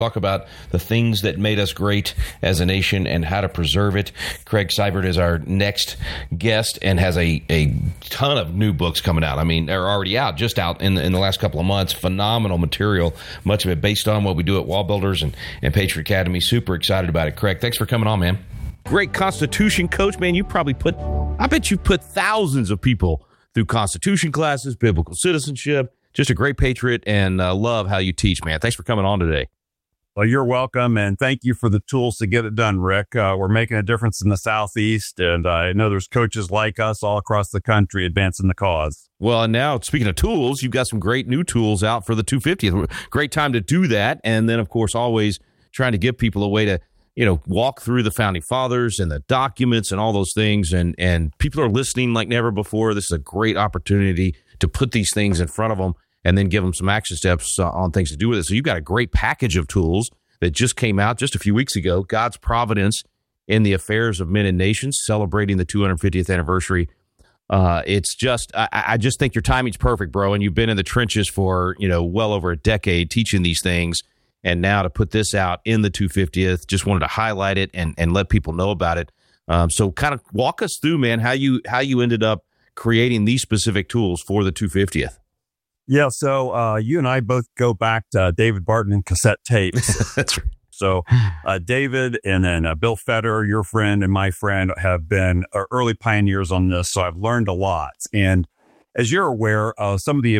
Talk about the things that made us great as a nation and how to preserve it. Craig Seibert is our next guest and has a ton of new books coming out. I mean, they're already out, just out in the last couple of months. Phenomenal material, much of it based on what we do at Wall Builders and Patriot Academy. Super excited about it. Craig, thanks for coming on, man. Great Constitution coach, man. I bet you put thousands of people through Constitution classes, biblical citizenship. Just a great patriot, and love how you teach, man. Thanks for coming on today. Well, you're welcome, and thank you for the tools to get it done, Rick. We're making a difference in the Southeast, and I know there's coaches like us all across the country advancing the cause. Well, and now, speaking of tools, you've got some great new tools out for the 250th. Great time to do that, and then, of course, always trying to give people a way to, walk through the Founding Fathers and the documents and all those things, and people are listening like never before. This is a great opportunity to put these things in front of them and then give them some action steps on things to do with it. So you've got a great package of tools that just came out just a few weeks ago, God's Providence in the Affairs of Men and Nations, celebrating the 250th anniversary. It's just, I just think your timing's perfect, bro, and you've been in the trenches for, well over a decade teaching these things, and now to put this out in the 250th, just wanted to highlight it and let people know about it. So kind of walk us through, man, how you ended up creating these specific tools for the 250th. Yeah, so you and I both go back to David Barton and cassette tapes. That's right. So David and then Bill Fetter, your friend and my friend, have been early pioneers on this. So I've learned a lot. And as you're aware, some of the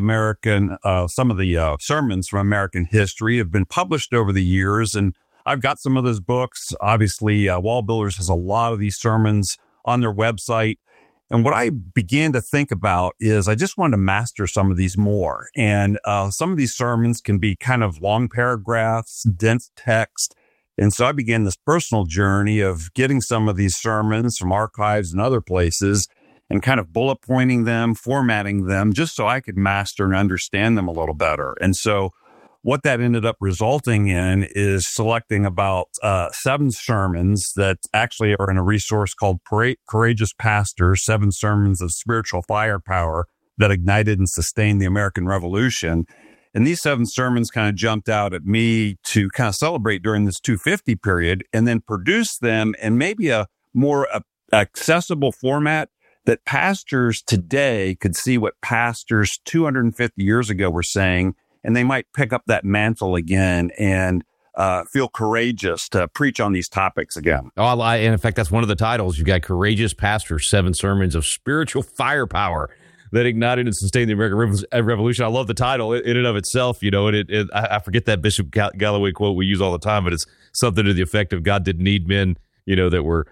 sermons from American history have been published over the years. And I've got some of those books. Obviously, Wall Builders has a lot of these sermons on their website. And what I began to think about is I just wanted to master some of these more. And some of these sermons can be kind of long paragraphs, dense text. And so I began this personal journey of getting some of these sermons from archives and other places and kind of bullet pointing them, formatting them, just so I could master and understand them a little better. And so what that ended up resulting in is selecting about 7 sermons that actually are in a resource called Courageous Pastors, 7 Sermons of Spiritual Firepower that ignited and sustained the American Revolution. And these 7 sermons kind of jumped out at me to kind of celebrate during this 250 period and then produce them in maybe a more accessible format that pastors today could see what pastors 250 years ago were saying, and they might pick up that mantle again and feel courageous to preach on these topics again. Oh, and in fact, that's one of the titles. You've got Courageous Pastors, 7 Sermons of Spiritual Firepower that ignited and sustained the American Revolution. I love the title in and of itself, and I forget that Bishop Galloway quote we use all the time, but it's something to the effect of God didn't need men, that were,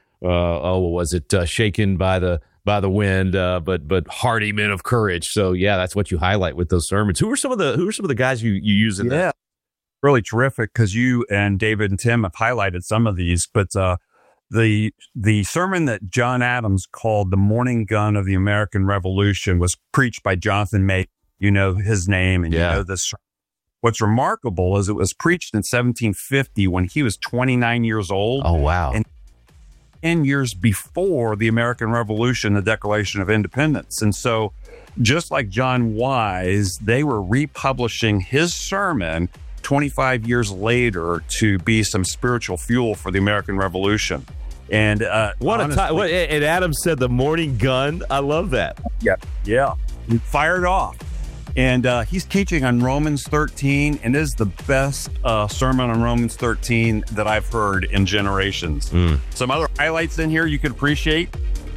shaken by the wind, but hardy men of courage. So yeah, that's what you highlight with those sermons. Who are some of the guys you use in that? Yeah, really terrific, because you and David and Tim have highlighted some of these. But the sermon that John Adams called "The Morning Gun of the American Revolution" was preached by Jonathan May. You know his name, and you know this. What's remarkable is it was preached in 1750 when he was 29 years old. Oh wow! And 10 years before the American Revolution, the Declaration of Independence. And so just like John Wise, they were republishing his sermon 25 years later to be some spiritual fuel for the American Revolution. And what honestly, a time! And Adam said the morning gun. I love that. Yeah. He fired off. And he's teaching on Romans 13, and it is the best sermon on Romans 13 that I've heard in generations. Some other highlights in here you could appreciate.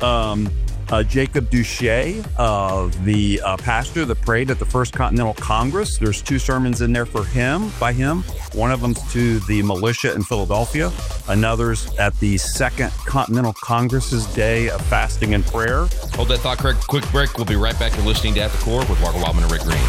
Jacob Duché, the pastor that prayed at the First Continental Congress. There's 2 sermons in there by him. One of them's to the militia in Philadelphia. Another's at the Second Continental Congress's day of fasting and prayer. Hold that thought, Craig. Quick break. We'll be right back. You're listening to At the Core with Walker Wildman and Rick Green.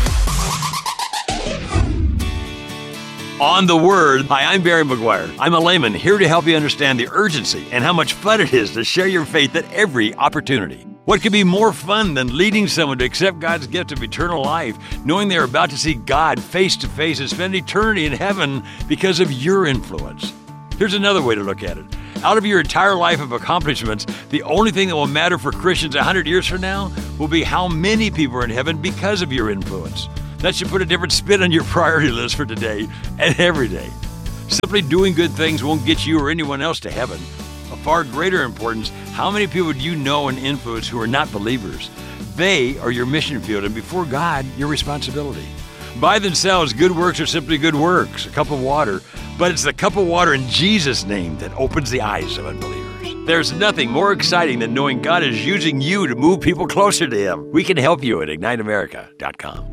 On the Word. Hi, I'm Barry McGuire. I'm a layman here to help you understand the urgency and how much fun it is to share your faith at every opportunity. What could be more fun than leading someone to accept God's gift of eternal life, knowing they're about to see God face to face and spend eternity in heaven because of your influence? Here's another way to look at it. Out of your entire life of accomplishments, the only thing that will matter for Christians 100 years from now will be how many people are in heaven because of your influence. That should put a different spin on your priority list for today and every day. Simply doing good things won't get you or anyone else to heaven. Of far greater importance, how many people do you know and influence who are not believers? They are your mission field, and before God, your responsibility. By themselves, good works are simply good works, a cup of water. But it's the cup of water in Jesus' name that opens the eyes of unbelievers. There's nothing more exciting than knowing God is using you to move people closer to Him. We can help you at IgniteAmerica.com.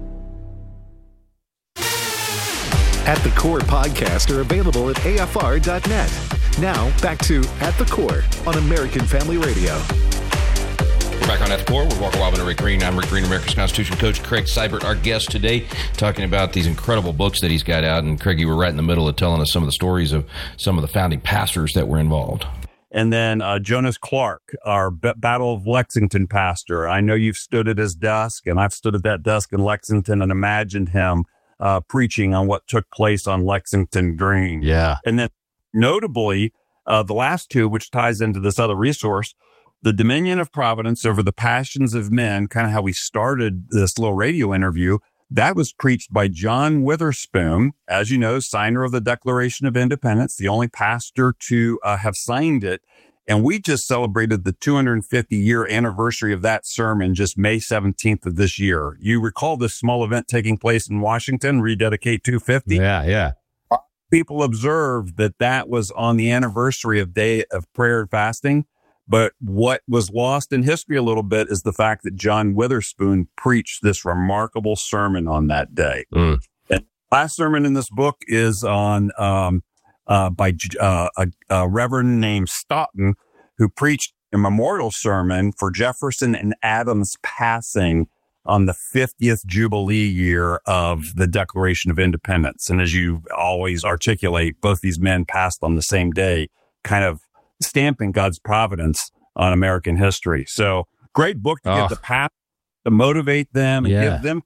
At the Core podcasts are available at AFR.net. Now, back to At the Core on American Family Radio. We're back on At the Core with Walker Wildman and Rick Green. I'm Rick Green, America's Constitution coach. Craig Seibert, our guest today, talking about these incredible books that he's got out. And Craig, you were right in the middle of telling us some of the stories of some of the founding pastors that were involved. And then Jonas Clark, our Battle of Lexington pastor. I know you've stood at his desk, and I've stood at that desk in Lexington and imagined him preaching on what took place on Lexington Green. Yeah. And then notably, the last two, which ties into this other resource, The Dominion of Providence Over the Passions of Men, kind of how we started this little radio interview, that was preached by John Witherspoon, as you know, signer of the Declaration of Independence, the only pastor to have signed it. And we just celebrated the 250-year anniversary of that sermon just May 17th of this year. You recall this small event taking place in Washington, Rededicate 250? Yeah. People observed that was on the anniversary of Day of Prayer and Fasting. But what was lost in history a little bit is the fact that John Witherspoon preached this remarkable sermon on that day. And the last sermon in this book is on by a reverend named Stoughton, who preached a memorial sermon for Jefferson and Adams' passing on the 50th Jubilee year of the Declaration of Independence. And as you always articulate, both these men passed on the same day, kind of stamping God's providence on American history. So great book to get the path, to motivate them and give them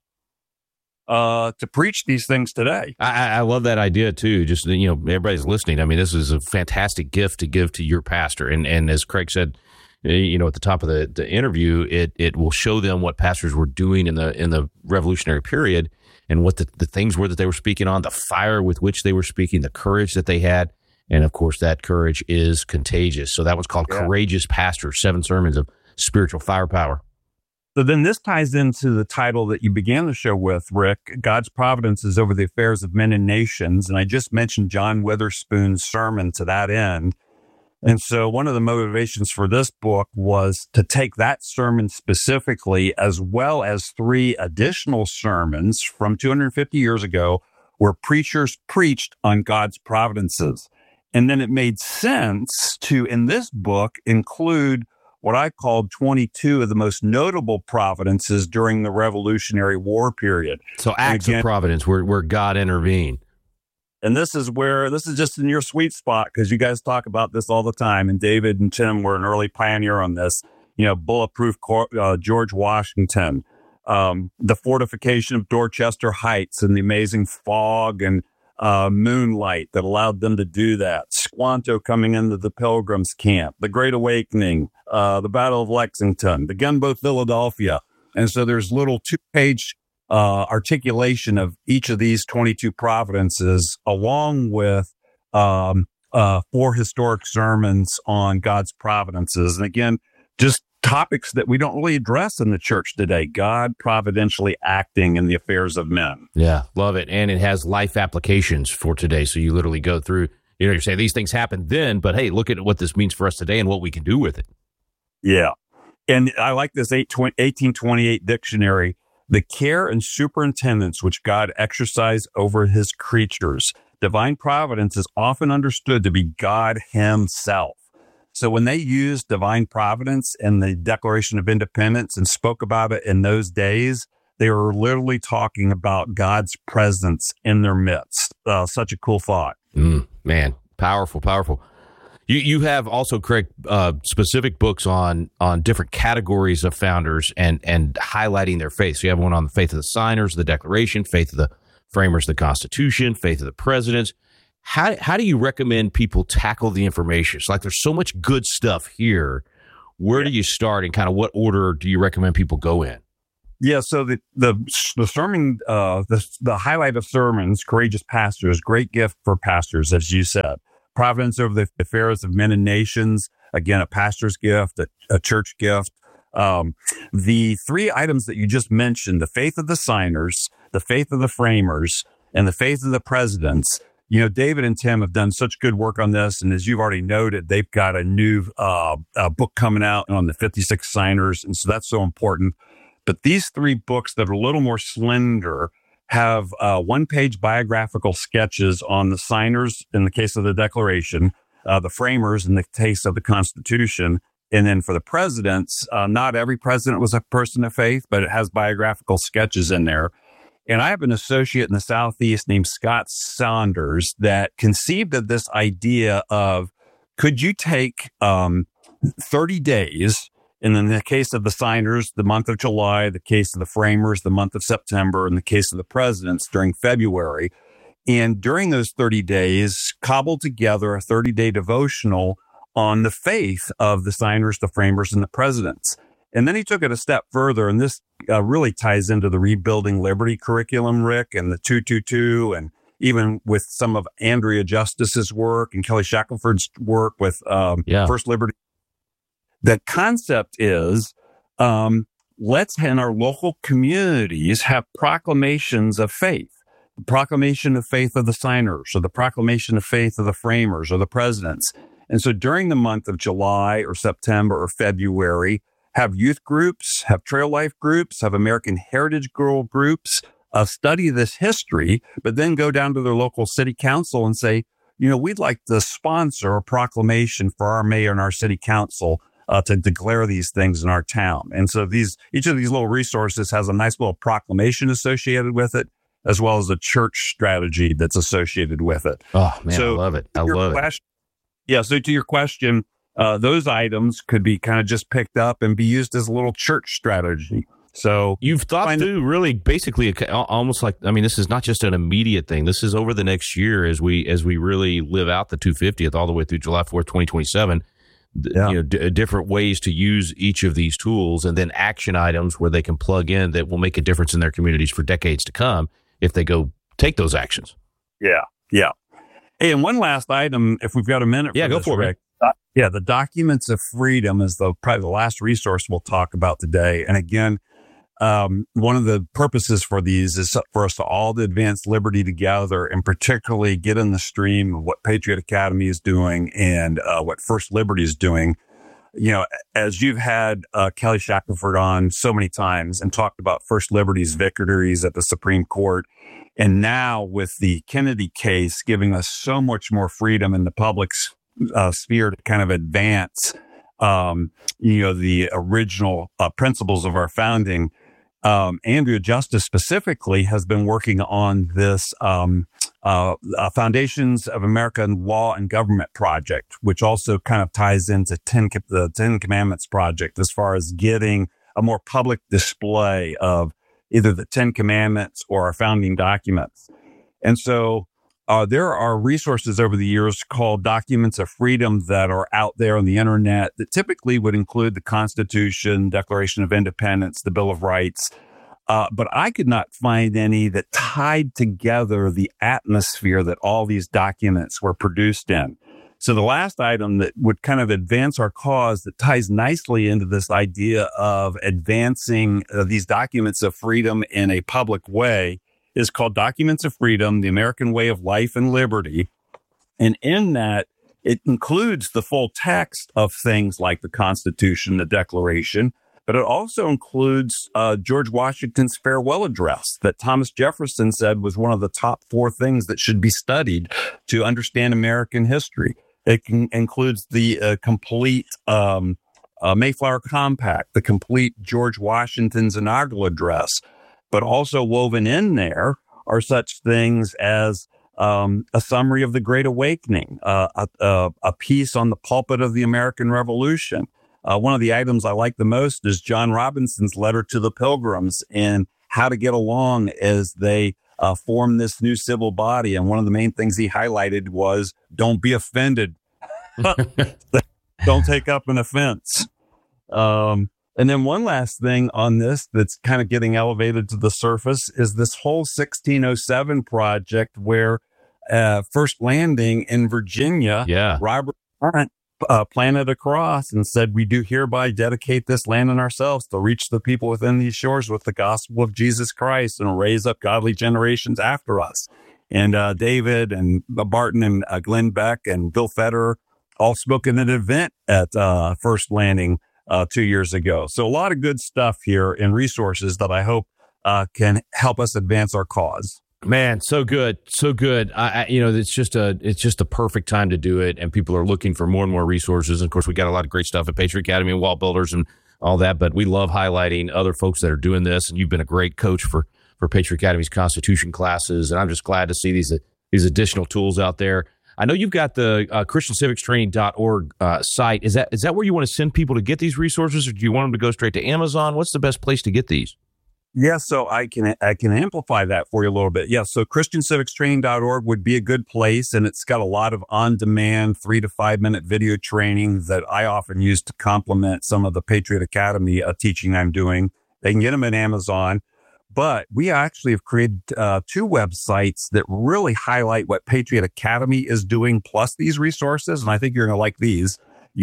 to preach these things today. I love that idea too. Just, everybody's listening. I mean, this is a fantastic gift to give to your pastor. And as Craig said, at the top of the interview, it will show them what pastors were doing in the revolutionary period and what the things were that they were speaking on, the fire with which they were speaking, the courage that they had. And of course, that courage is contagious. So that was called Courageous Pastors, 7 Sermons of Spiritual Firepower. So then this ties into the title that you began the show with, Rick, God's Providence is Over the Affairs of Men and Nations. And I just mentioned John Witherspoon's sermon to that end. And so one of the motivations for this book was to take that sermon specifically, as well as 3 additional sermons from 250 years ago, where preachers preached on God's providences. And then it made sense to, in this book, include what I called 22 of the most notable providences during the Revolutionary War period. So acts of providence where God intervened. And this is just in your sweet spot, because you guys talk about this all the time. And David and Tim were an early pioneer on this. Bulletproof George Washington, the fortification of Dorchester Heights and the amazing fog and moonlight that allowed them to do that. Squanto coming into the Pilgrims camp, the Great Awakening, the Battle of Lexington, the Gunboat Philadelphia. And so there's little 2-page articulation of each of these 22 providences, along with 4 historic sermons on God's providences. And again, just topics that we don't really address in the church today. God providentially acting in the affairs of men. Yeah, love it. And it has life applications for today. So you literally go through, you're saying these things happened then, but hey, look at what this means for us today and what we can do with it. Yeah. And I like this 1828 dictionary, the care and superintendence which God exercised over his creatures. Divine providence is often understood to be God himself. So when they used divine providence in the Declaration of Independence and spoke about it in those days, they were literally talking about God's presence in their midst. Such a cool thought. Man, powerful. You have also, Craig, specific books on different categories of founders and highlighting their faith. So you have one on the faith of the signers, the Declaration, faith of the framers of the Constitution, faith of the presidents. How do you recommend people tackle the information? It's like there's so much good stuff here. Where do you start and kind of what order do you recommend people go in? Yeah, so the sermon, the highlight of sermons, Courageous Pastors, great gift for pastors, as you said. Providence over the affairs of men and nations, again, a pastor's gift, a church gift. The three items that you just mentioned, the faith of the signers, the faith of the framers, and the faith of the presidents. You know, David and Tim have done such good work on this. And as you've already noted, they've got a new book coming out on the 56 signers. And so that's so important. But these three books that are a little more slender have one-page biographical sketches on the signers in the case of the Declaration, the framers in the case of the Constitution. And then for the presidents, not every president was a person of faith, but it has biographical sketches in there. And I have an associate in the Southeast named Scott Saunders that conceived of this idea of, could you take 30 days, and in the case of the signers, the month of July, the case of the framers, the month of September, and the case of the presidents during February, and during those 30 days, cobble together a 30-day devotional on the faith of the signers, the framers, and the presidents. And then he took it a step further, and this really ties into the Rebuilding Liberty curriculum, Rick, and the 222, and even with some of Andrea Justice's work and Kelly Shackelford's work with First Liberty. The concept is, let's in our local communities have proclamations of faith. The proclamation of faith of the signers, or the proclamation of faith of the framers, or the presidents. And so during the month of July or September or February, have youth groups, have trail life groups, have American Heritage Girl groups, study this history, but then go down to their local city council and say, you know, we'd like to sponsor a proclamation for our mayor and our city council to declare these things in our town. And so each of these little resources has a nice little proclamation associated with it, as well as a church strategy that's associated with it. Oh, man, I love it. I love it. Yeah, so to your question, those items could be kind of just picked up and be used as a little church strategy. So you've thought through really basically almost like, I mean, this is not just an immediate thing. This is over the next year as we really live out the 250th all the way through July 4th, 2027. Yeah. You know, different ways to use each of these tools, and then action items where they can plug in that will make a difference in their communities for decades to come if they go take those actions. Yeah. Yeah. Hey, and one last item, if we've got a minute. Yeah, go for it. Yeah, the Documents of Freedom is probably the last resource we'll talk about today. And again, one of the purposes for these is for us to all to advance liberty together, and particularly get in the stream of what Patriot Academy is doing and what First Liberty is doing. You know, as you've had Kelly Shackelford on so many times and talked about First Liberty's victories at the Supreme Court, and now with the Kennedy case giving us so much more freedom in the public's sphere to kind of advance, the original principles of our founding. Andrea Justice specifically has been working on this Foundations of American Law and Government project, which also kind of ties into the Ten Commandments project as far as getting a more public display of either the Ten Commandments or our founding documents. And so there are resources over the years called Documents of Freedom that are out there on the internet that typically would include the Constitution, Declaration of Independence, the Bill of Rights. But I could not find any that tied together the atmosphere that all these documents were produced in. So the last item that would kind of advance our cause that ties nicely into this idea of advancing these documents of freedom in a public way is called Documents of Freedom, the American Way of Life and Liberty. And in that, it includes the full text of things like the Constitution, the Declaration, but it also includes George Washington's farewell address that Thomas Jefferson said was one of the top 4 things that should be studied to understand American history. It includes the complete Mayflower Compact, the complete George Washington's inaugural address, but also woven in there are such things as a summary of the Great Awakening, a piece on the pulpit of the American Revolution. One of the items I like the most is John Robinson's letter to the Pilgrims and how to get along as they form this new civil body. And one of the main things he highlighted was don't be offended. Don't take up an offense. And then one last thing on this that's kind of getting elevated to the surface is this whole 1607 project where first landing in Virginia, Robert Hunt planted a cross and said, "We do hereby dedicate this land and ourselves to reach the people within these shores with the gospel of Jesus Christ and raise up godly generations after us." And David and Barton and Glenn Beck and Bill Federer all spoke at an event at First Landing 2 years ago. So a lot of good stuff here and resources that I hope can help us advance our cause. Man, so good, so good. It's just a perfect time to do it, and people are looking for more and more resources. And of course, we got a lot of great stuff at Patriot Academy and Wall Builders and all that. But we love highlighting other folks that are doing this, and you've been a great coach for Patriot Academy's Constitution classes. And I'm just glad to see these additional tools out there. I know you've got the ChristianCivicsTraining.org site. Is that where you want to send people to get these resources, or do you want them to go straight to Amazon? What's the best place to get these? Yeah, so I can amplify that for you a little bit. Yeah, so ChristianCivicsTraining.org would be a good place, and it's got a lot of on-demand 3 to 5 minute video training that I often use to complement some of the Patriot Academy teaching I'm doing. They can get them at Amazon, but we actually have created 2 websites that really highlight what Patriot Academy is doing, plus these resources, and I think you're going to like these.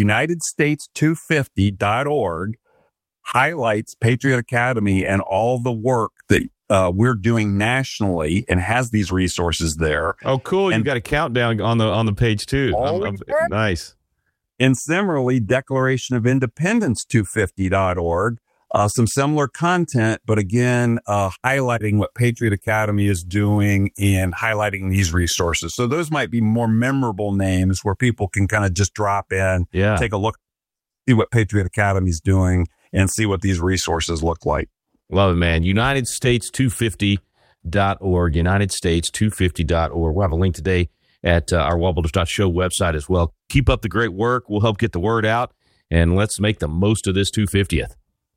UnitedStates250.org highlights Patriot Academy and all the work that we're doing nationally and has these resources there. Oh, cool. You've got a countdown on the page too. Nice. And similarly, Declaration of Independence 250.org, some similar content, but again, highlighting what Patriot Academy is doing and highlighting these resources. So those might be more memorable names where people can kind of just drop in, take a look, see what Patriot Academy is doing, and see what these resources look like. Love it, man. UnitedStates250.org, UnitedStates250.org. We'll have a link today at our wallbuilders.show website as well. Keep up the great work. We'll help get the word out, and let's make the most of this 250th.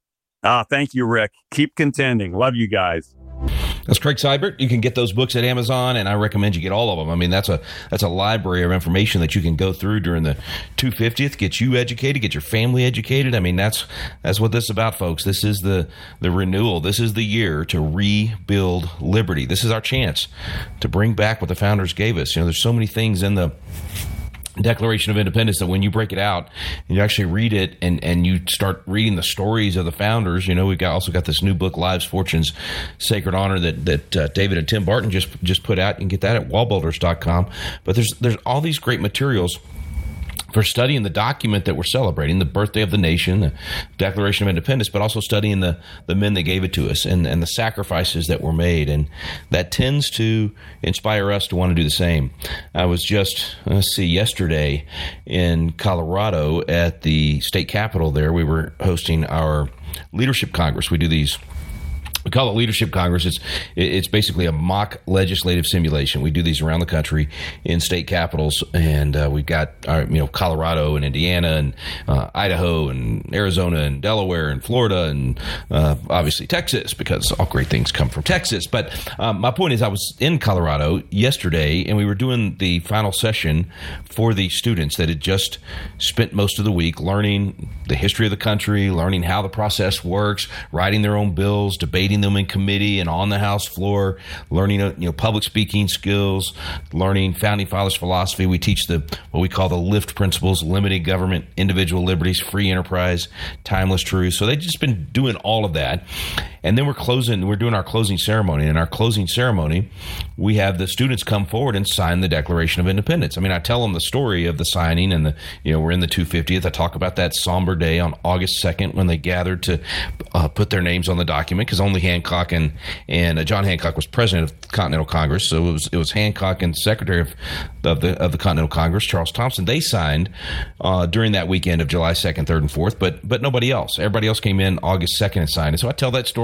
Thank you, Rick. Keep contending. Love you guys. That's Craig Seibert. You can get those books at Amazon, and I recommend you get all of them. I mean, that's a library of information that you can go through during the 250th, get you educated, get your family educated. I mean, that's what this is about, folks. This is the renewal. This is the year to rebuild liberty. This is our chance to bring back what the founders gave us. There's so many things in the Declaration of Independence that when you break it out and you actually read it and you start reading the stories of the founders, we've also got this new book, Lives, Fortunes, Sacred Honor, that David and Tim Barton just put out. You can get that at wallbuilders.com. But there's all these great materials for studying the document that we're celebrating, the birthday of the nation, the Declaration of Independence, but also studying the men that gave it to us and the sacrifices that were made. And that tends to inspire us to want to do the same. I was just, yesterday in Colorado at the state capitol there. We were hosting our Leadership Congress. We do these. We call it Leadership Congress. It's basically a mock legislative simulation. We do these around the country in state capitals, and we've got Colorado and Indiana and Idaho and Arizona and Delaware and Florida and obviously Texas, because all great things come from Texas. But my point is, I was in Colorado yesterday, and we were doing the final session for the students that had just spent most of the week learning the history of the country, learning how the process works, writing their own bills, debating them in committee and on the House floor, learning public speaking skills, learning Founding Fathers philosophy. We teach what we call the LIFT principles: limited government, individual liberties, free enterprise, timeless truth. So they've just been doing all of that. And then we're doing our closing ceremony. In our closing ceremony, we have the students come forward and sign the Declaration of Independence. I mean, I tell them the story of the signing and we're in the 250th. I talk about that somber day on August 2nd when they gathered to put their names on the document, because only Hancock and John Hancock was president of the Continental Congress. So it was Hancock and secretary of the Continental Congress, Charles Thompson. They signed during that weekend of July 2nd, 3rd, and 4th, but nobody else. Everybody else came in August 2nd and signed. And so I tell that story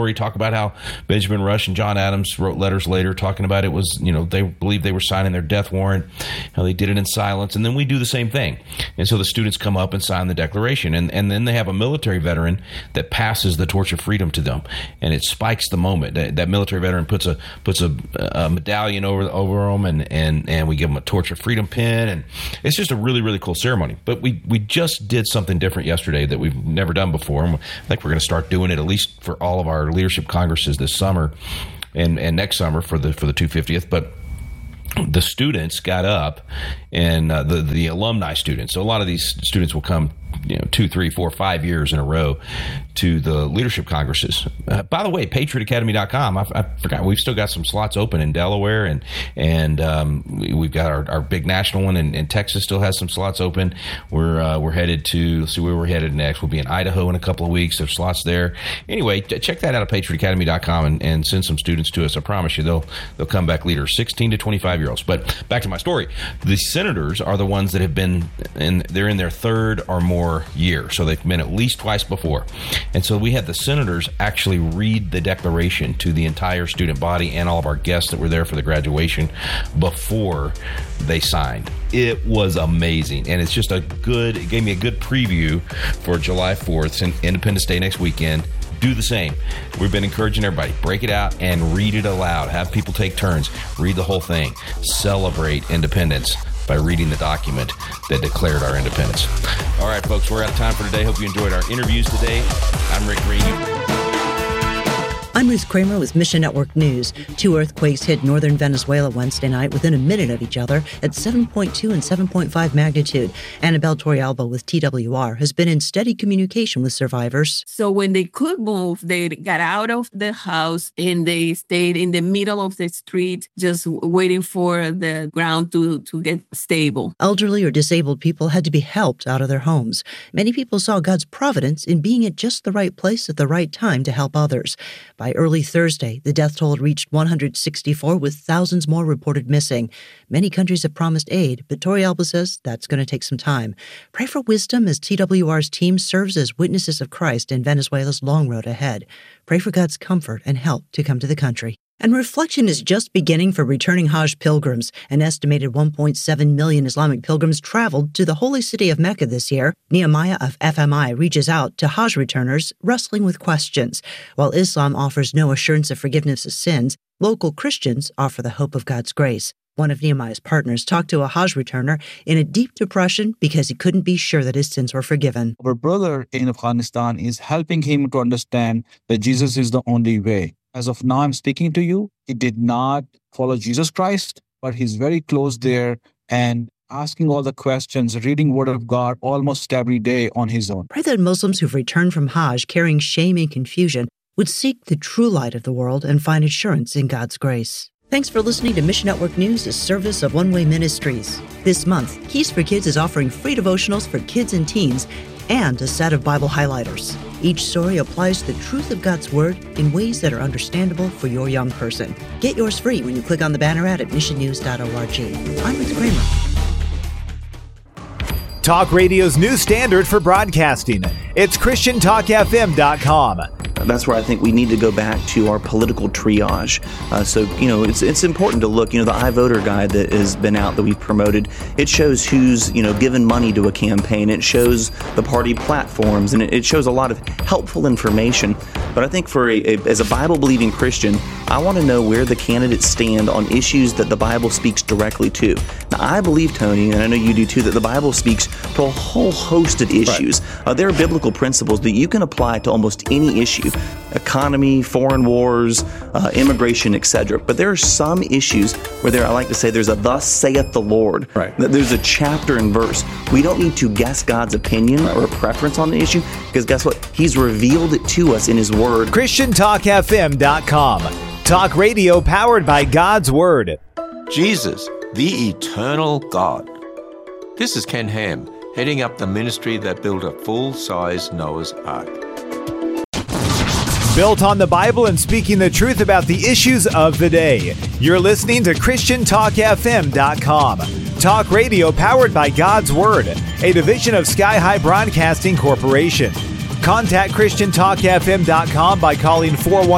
story, talk about how Benjamin Rush and John Adams wrote letters later talking about it was, they believed they were signing their death warrant, how they did it in silence. And then we do the same thing. And so the students come up and sign the Declaration. And then they have a military veteran that passes the torch of freedom to them. And it spikes the moment. That military veteran puts a medallion over them, and we give them a torch of freedom pin. And it's just a really, really cool ceremony. But we just did something different yesterday that we've never done before. I think we're going to start doing it at least for all of our leadership congresses this summer and next summer for the 250th. But the students got up, and the alumni students. So a lot of these students will come 2, 3, 4, 5 years in a row to the leadership congresses. By the way, patriotacademy.com, I forgot, we've still got some slots open in Delaware, and we've got our big national one in Texas still has some slots open. We're headed to, let's see where we're headed next. We'll be in Idaho in a couple of weeks. There's slots there. Anyway, check that out at patriotacademy.com and send some students to us. I promise you they'll come back leaders, 16 to 25-year-olds. But back to my story. The senators are the ones that have been they're in their third or more year. So they've been at least twice before. And so we had the senators actually read the Declaration to the entire student body and all of our guests that were there for the graduation before they signed. It was amazing. And it's just it gave me a good preview for July 4th and Independence Day next weekend. Do the same. We've been encouraging everybody, break it out and read it aloud. Have people take turns, read the whole thing. Celebrate independence by reading the document that declared our independence. All right, folks, we're out of time for today. Hope you enjoyed our interviews today. I'm Rick Green. I'm Ruth Kramer with Mission Network News. 2 earthquakes hit northern Venezuela Wednesday night within a minute of each other at 7.2 and 7.5 magnitude. Annabelle Torrealba with TWR has been in steady communication with survivors. So when they could move, they got out of the house and they stayed in the middle of the street, just waiting for the ground to get stable. Elderly or disabled people had to be helped out of their homes. Many people saw God's providence in being at just the right place at the right time to help others. By early Thursday, the death toll reached 164, with thousands more reported missing. Many countries have promised aid, but Torrealba says that's going to take some time. Pray for wisdom as TWR's team serves as witnesses of Christ in Venezuela's long road ahead. Pray for God's comfort and help to come to the country. And reflection is just beginning for returning Hajj pilgrims. An estimated 1.7 million Islamic pilgrims traveled to the holy city of Mecca this year. Nehemiah of FMI reaches out to Hajj returners wrestling with questions. While Islam offers no assurance of forgiveness of sins, local Christians offer the hope of God's grace. One of Nehemiah's partners talked to a Hajj returner in a deep depression because he couldn't be sure that his sins were forgiven. Our brother in Afghanistan is helping him to understand that Jesus is the only way. As of now, I'm speaking to you. He did not follow Jesus Christ, but he's very close there and asking all the questions, reading Word of God almost every day on his own. Pray that Muslims who've returned from Hajj carrying shame and confusion would seek the true light of the world and find assurance in God's grace. Thanks for listening to Mission Network News, a service of One Way Ministries. This month, Keys for Kids is offering free devotionals for kids and teens and a set of Bible highlighters. Each story applies the truth of God's Word in ways that are understandable for your young person. Get yours free when you click on the banner ad at missionnews.org. I'm Ruth Kramer. Talk Radio's new standard for broadcasting. It's ChristianTalkFM.com. That's where I think we need to go back to our political triage. It's important to look, the iVoter guide that has been out that we've promoted, it shows who's, given money to a campaign. It shows the party platforms, and it shows a lot of helpful information. But I think as a Bible-believing Christian, I want to know where the candidates stand on issues that the Bible speaks directly to. Now, I believe, Tony, and I know you do too, that the Bible speaks to a whole host of issues. Right. There are biblical principles that you can apply to almost any issue. Economy, foreign wars, immigration, etc. But there are some issues where I like to say there's a thus saith the Lord. Right. There's a chapter and verse. We don't need to guess God's opinion or preference on the issue, because guess what? He's revealed it to us in His Word. ChristianTalkFM.com. Talk radio powered by God's Word. Jesus, the eternal God. This is Ken Ham, heading up the ministry that built a full-size Noah's Ark. Built on the Bible and speaking the truth about the issues of the day. You're listening to ChristianTalkFM.com. Talk radio powered by God's Word, a division of Sky High Broadcasting Corporation. Contact ChristianTalkFM.com by calling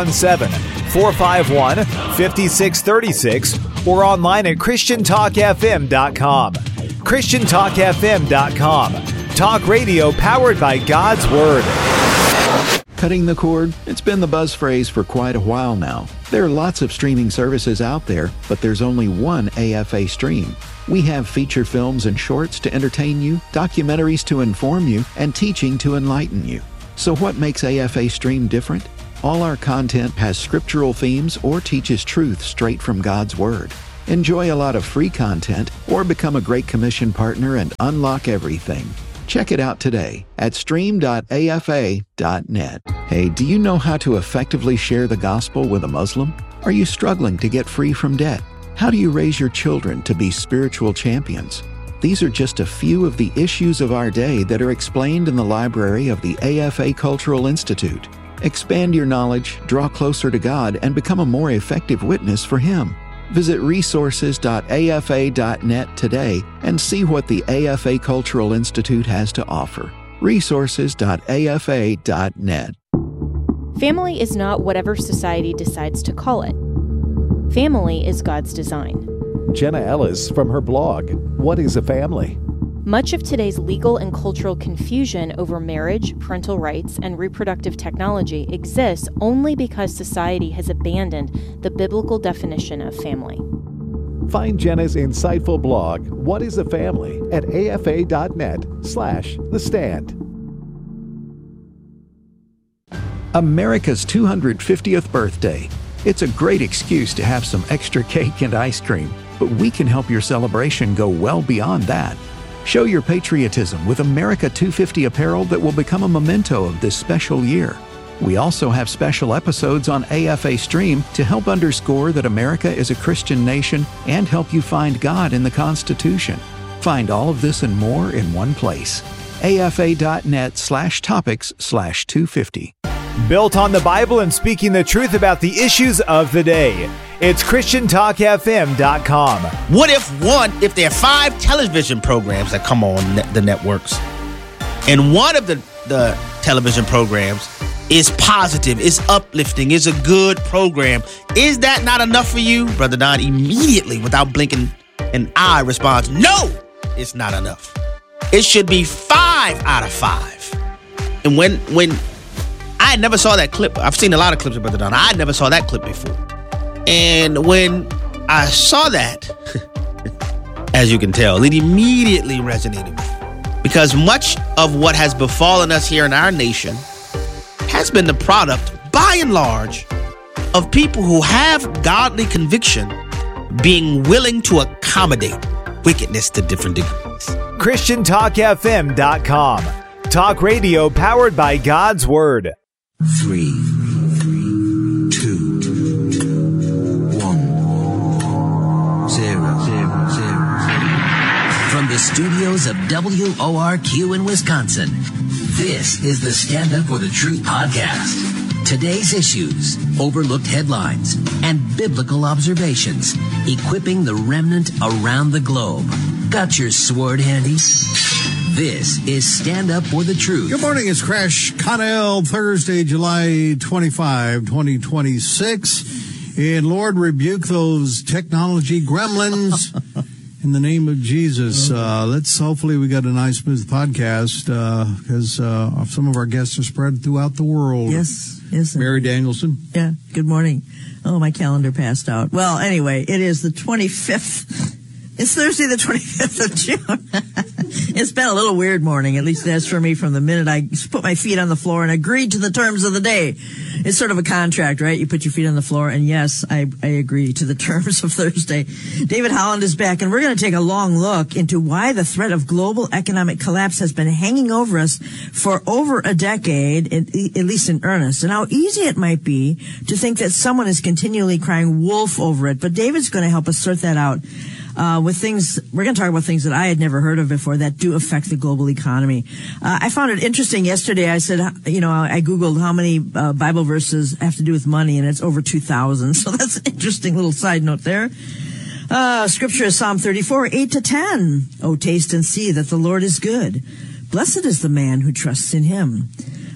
417-451-5636 or online at ChristianTalkFM.com. ChristianTalkFM.com. Talk radio powered by God's Word. Cutting the cord? It's been the buzz phrase for quite a while now. There are lots of streaming services out there, but there's only one AFA stream. We have feature films and shorts to entertain you, documentaries to inform you, and teaching to enlighten you. So what makes AFA Stream different? All our content has scriptural themes or teaches truth straight from God's Word. Enjoy a lot of free content or become a Great Commission partner and unlock everything. Check it out today at stream.afa.net. Hey, do you know how to effectively share the gospel with a Muslim? Are you struggling to get free from debt? How do you raise your children to be spiritual champions? These are just a few of the issues of our day that are explained in the library of the AFA Cultural Institute. Expand your knowledge, draw closer to God, and become a more effective witness for Him. Visit resources.afa.net today and see what the AFA Cultural Institute has to offer. Resources.afa.net. Family is not whatever society decides to call it. Family is God's design. Jenna Ellis from her blog, What is a Family? Much of today's legal and cultural confusion over marriage, parental rights, and reproductive technology exists only because society has abandoned the biblical definition of family. Find Jenna's insightful blog, What is a Family, at afa.net/The Stand. America's 250th birthday. It's a great excuse to have some extra cake and ice cream, but we can help your celebration go well beyond that. Show your patriotism with America 250 apparel that will become a memento of this special year. We also have special episodes on AFA Stream to help underscore that America is a Christian nation and help you find God in the Constitution. Find all of this and more in one place. afa.net/topics/250. Built on the Bible and speaking the truth about the issues of the day. It's ChristianTalkFM.com. What if there are 5 television programs that come on the networks, and one of the television programs is positive, is uplifting, is a good program? Is that not enough for you? Brother Don immediately, without blinking an eye, responds, no, it's not enough. It should be 5 out of 5. And when I never saw that clip. I've seen a lot of clips of Brother Don. I never saw that clip before. And when I saw that, as you can tell, it immediately resonated with me. Because much of what has befallen us here in our nation has been the product, by and large, of people who have godly conviction being willing to accommodate wickedness to different degrees. ChristianTalkFM.com. Talk radio powered by God's Word. 3, 2, 1, 0. From the studios of WORQ in Wisconsin, this is the Stand Up for the Truth podcast. Today's issues, overlooked headlines, and biblical observations, equipping the remnant around the globe. Got your sword handy? This is Stand Up for the Truth. Good morning. It's Crash Connell, Thursday, July 25, 2026. And Lord, rebuke those technology gremlins in the name of Jesus. Hopefully we got a nice, smooth podcast because some of our guests are spread throughout the world. Yes. Mary Danielson. Yeah. Good morning. Oh, my calendar passed out. Well, anyway, it is the 25th. It's Thursday, the 25th of June. It's been a little weird morning, at least that's for me, from the minute I put my feet on the floor and agreed to the terms of the day. It's sort of a contract, right? You put your feet on the floor, and yes, I agree to the terms of Thursday. David Holland is back, and we're going to take a long look into why the threat of global economic collapse has been hanging over us for over a decade, at least in earnest, and how easy it might be to think that someone is continually crying wolf over it. But David's going to help us sort that out. With things, we're going to talk about things that I had never heard of before that do affect the global economy. I found it interesting yesterday. I said, I Googled how many Bible verses have to do with money, and it's over 2,000. So that's an interesting little side note there. Scripture is Psalm 34, 8-10. Oh, taste and see that the Lord is good. Blessed is the man who trusts in him.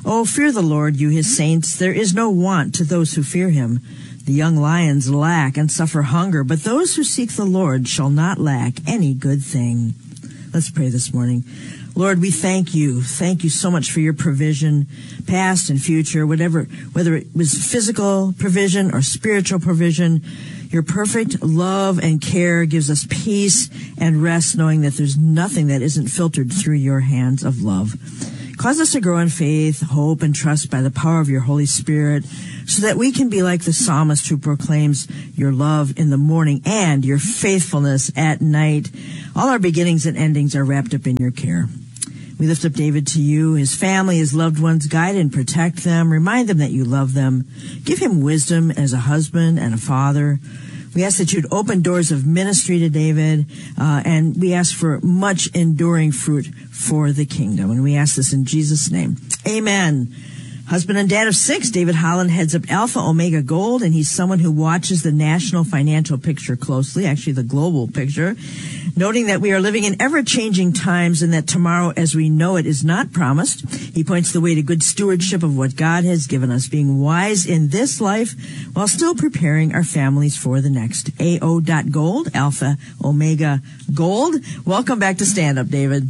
Oh, fear the Lord, you his saints. There is no want to those who fear him. The young lions lack and suffer hunger, but those who seek the Lord shall not lack any good thing. Let's pray this morning. Lord, we thank you. Thank you so much for your provision, past and future, whether it was physical provision or spiritual provision. Your perfect love and care gives us peace and rest, knowing that there's nothing that isn't filtered through your hands of love. Cause us to grow in faith, hope, and trust by the power of your Holy Spirit, so that we can be like the psalmist who proclaims your love in the morning and your faithfulness at night. All our beginnings and endings are wrapped up in your care. We lift up David to you, his family, his loved ones. Guide and protect them. Remind them that you love them. Give him wisdom as a husband and a father. We ask that you'd open doors of ministry to David, and we ask for much enduring fruit for the kingdom. And we ask this in Jesus' name. Amen. Husband and dad of 6, David Holland heads up Alpha Omega Gold, and he's someone who watches the national financial picture closely, actually the global picture, noting that we are living in ever-changing times and that tomorrow as we know it is not promised. He points the way to good stewardship of what God has given us, being wise in this life while still preparing our families for the next. AO.Gold, Alpha Omega Gold. Welcome back to Stand Up, David.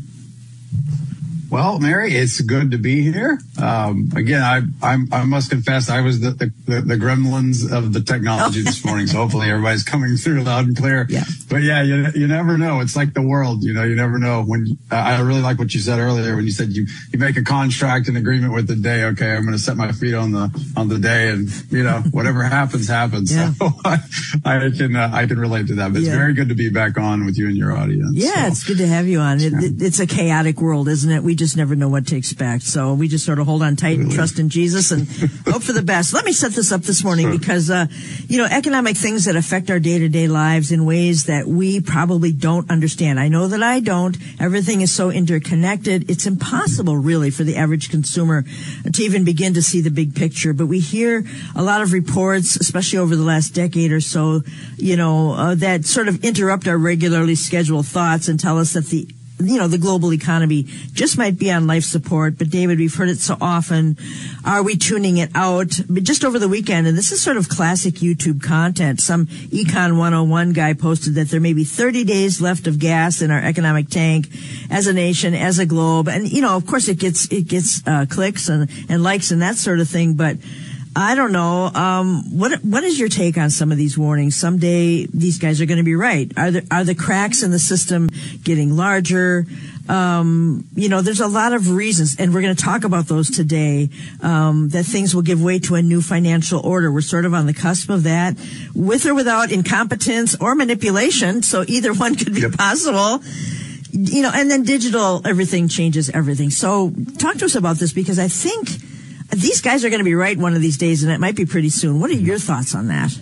Well, Mary, it's good to be here. Again, I must confess, I was the gremlins of the technology this morning. So hopefully everybody's coming through loud and clear. Yeah. But yeah, you never know. It's like the world, you never know. When I really like what you said earlier when you said you make a contract and agreement with the day. Okay, I'm going to set my feet on the day, and whatever happens. Yeah. So I can relate to that. But it's very good to be back on with you and your audience. Yeah, It's good to have you on. It's a chaotic world, isn't it? We just never know what to expect. So we just sort of hold on tight and trust in Jesus and hope for the best. Let me set this up this morning because, economic things that affect our day-to-day lives in ways that we probably don't understand. I know that I don't. Everything is so interconnected. It's impossible really for the average consumer to even begin to see the big picture. But we hear a lot of reports, especially over the last decade or so, that sort of interrupt our regularly scheduled thoughts and tell us that the global economy just might be on life support. But David, we've heard it so often. Are we tuning it out? But just over the weekend, and this is sort of classic YouTube content, some Econ 101 guy posted that there may be 30 days left of gas in our economic tank as a nation, as a globe. And, of course it gets clicks and likes and that sort of thing. But I don't know. What is your take on some of these warnings? Someday these guys are going to be right. Are the cracks in the system getting larger? There's a lot of reasons, and we're going to talk about those today, that things will give way to a new financial order. We're sort of on the cusp of that, with or without incompetence or manipulation. So either one could be possible. And then digital, everything changes everything. So talk to us about this, because I think these guys are going to be right one of these days, and it might be pretty soon. What are your thoughts on that?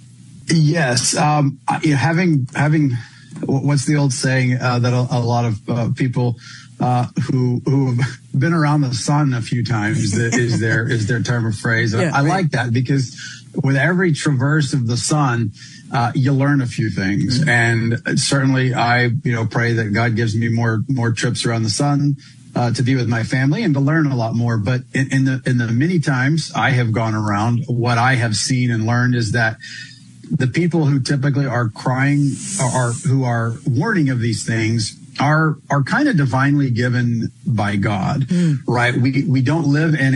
Yes. Having what's the old saying that a lot of people who have been around the sun a few times is their term of phrase. Yeah, I like that, because with every traverse of the sun, you learn a few things. And certainly I pray that God gives me more trips around the sun to be with my family and to learn a lot more. But in the many times I have gone around, what I have seen and learned is that the people who typically are crying or who are warning of these things are kind of divinely given by God, right? We don't live in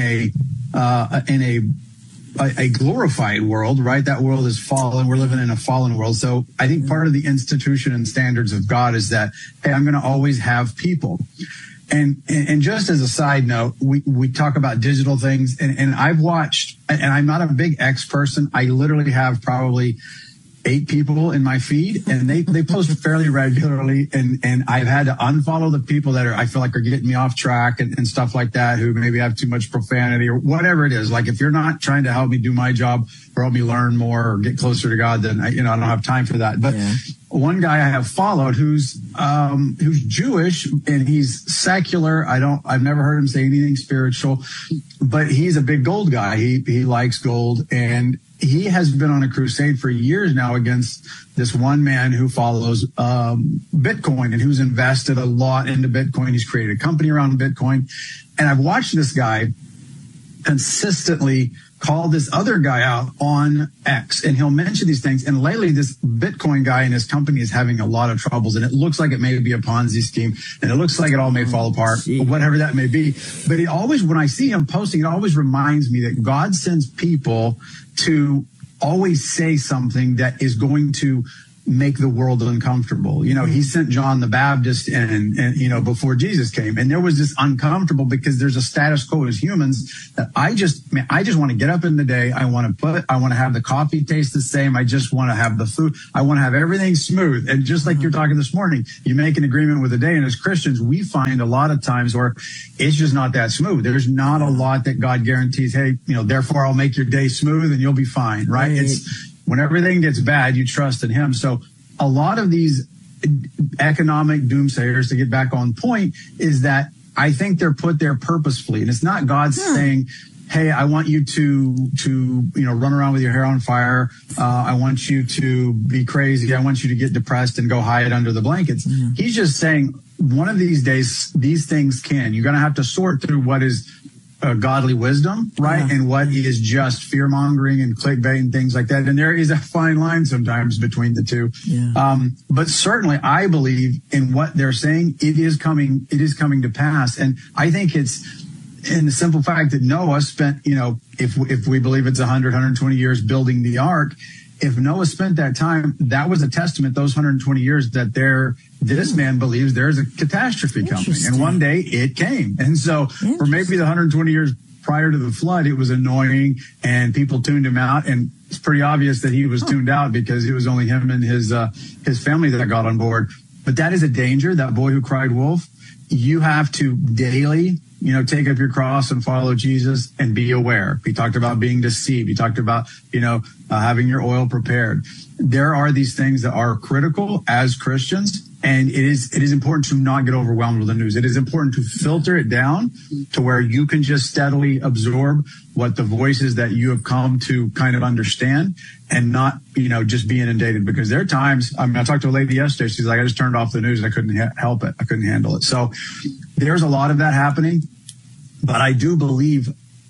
a glorified world, right? That world is fallen. We're living in a fallen world. So I think part of the institution and standards of God is that, hey, I'm going to always have people. And just as a side note, we talk about digital things, and I've watched, and I'm not a big X person. I literally have probably 8 people in my feed, and they post fairly regularly. And I've had to unfollow the people that I feel like are getting me off track and stuff like that, who maybe have too much profanity or whatever it is. Like, if you're not trying to help me do my job or help me learn more or get closer to God, then I don't have time for that. But one guy I have followed who's Jewish, and he's secular. I've never heard him say anything spiritual, but he's a big gold guy. He likes gold, and he has been on a crusade for years now against this one man who follows Bitcoin and who's invested a lot into Bitcoin. He's created a company around Bitcoin. And I've watched this guy consistently call this other guy out on X, and he'll mention these things. And lately, this Bitcoin guy and his company is having a lot of troubles, and it looks like it may be a Ponzi scheme, and it looks like it all may fall apart, whatever that may be. But it always, when I see him posting, it always reminds me that God sends people to always say something that is going to make the world uncomfortable. He sent John the Baptist and before Jesus came, and there was this uncomfortable because there's a status quo as humans that I just want to get up in the day. I want to have the coffee taste the same. I just want to have the food. I want to have everything smooth. And just like you're talking this morning, you make an agreement with the day. And as Christians, we find a lot of times where it's just not that smooth. There's not a lot that God guarantees. Hey, therefore I'll make your day smooth and you'll be fine. Right. It's when everything gets bad, you trust in him. So a lot of these economic doomsayers, to get back on point, is that I think they're put there purposefully. And it's not God saying, hey, I want you to run around with your hair on fire. I want you to be crazy. I want you to get depressed and go hide under the blankets. He's just saying one of these days, these things you're going to have to sort through what is godly wisdom, right? And what is just fear mongering and clickbait and things like that. And there is a fine line sometimes between the two. But certainly I believe in what they're saying. It is coming to pass. And I think it's in the simple fact that Noah spent, if we believe it's 120 years building the ark, if Noah spent that time, that was a testament, those 120 years, that this man believes there's a catastrophe coming. And one day it came. And so for maybe the 120 years prior to the flood, it was annoying and people tuned him out. And it's pretty obvious that he was tuned out because it was only him and his family that got on board. But that is a danger, that boy who cried wolf. You have to daily, take up your cross and follow Jesus and be aware. He talked about being deceived. He talked about, having your oil prepared. There are these things that are critical as Christians, and it is important to not get overwhelmed with the news. It is important to filter it down to where you can just steadily absorb what the voices that you have come to kind of understand, and not, just be inundated. Because there are times, I talked to a lady yesterday. She's like, I just turned off the news. I couldn't help it. I couldn't handle it. So there's a lot of that happening, but I do believe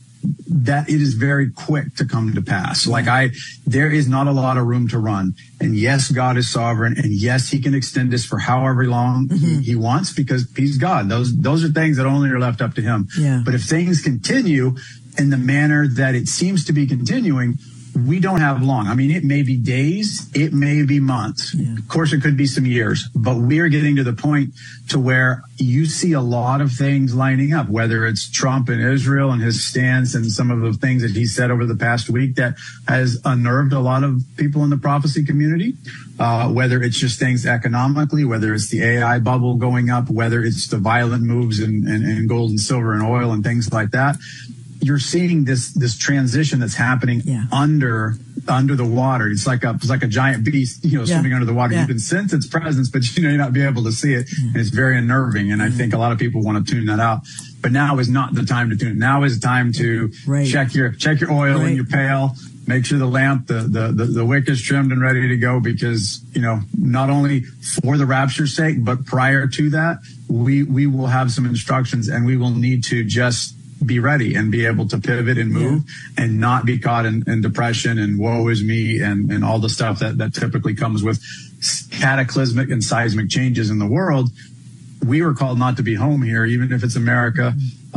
that it is very quick to come to pass. There is not a lot of room to run. And yes, God is sovereign. And yes, he can extend this for however long he wants, because he's God. Those are things that only are left up to him. But if things continue in the manner that it seems to be continuing, we don't have long. I mean, it may be days, it may be months. Of course, it could be some years, but we're getting to the point to where you see a lot of things lining up, whether it's Trump and Israel and his stance and some of the things that he said over the past week that has unnerved a lot of people in the prophecy community, whether it's just things economically, whether it's the AI bubble going up, whether it's the violent moves in gold and silver and oil and things like that. You're seeing this transition that's happening under the water. It's like a giant beast, swimming under the water. You can sense its presence, but you're not be able to see it. And it's very unnerving. And I think a lot of people want to tune that out. But now is not the time to tune it. Now is the time to check your oil in your pail. Make sure the lamp, the wick is trimmed and ready to go, because, not only for the rapture's sake, but prior to that, we will have some instructions, and we will need to just be ready and be able to pivot and move and not be caught in depression and woe is me and all the stuff that typically comes with cataclysmic and seismic changes in the world. We were called not to be home here, even if it's America,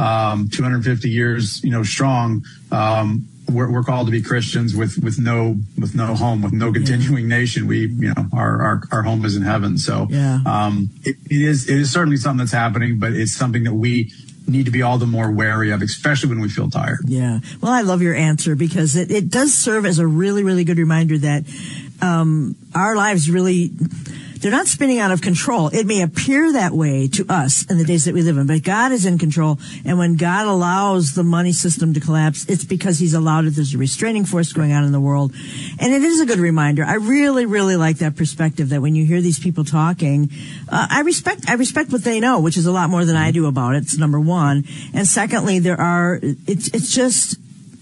250 years, strong. We're called to be Christians with no home, with no continuing nation. We, our home is in heaven. So, it is certainly something that's happening, but it's something that we need to be all the more wary of, especially when we feel tired. Yeah. Well, I love your answer, because it does serve as a really, really good reminder that our lives really, they're not spinning out of control. It may appear that way to us in the days that we live in, but God is in control. And when God allows the money system to collapse, it's because he's allowed it. There's a restraining force going on in the world. And it is a good reminder. I really, really like that perspective, that when you hear these people talking, I respect what they know, which is a lot more than I do about it. It's number one. And secondly, there's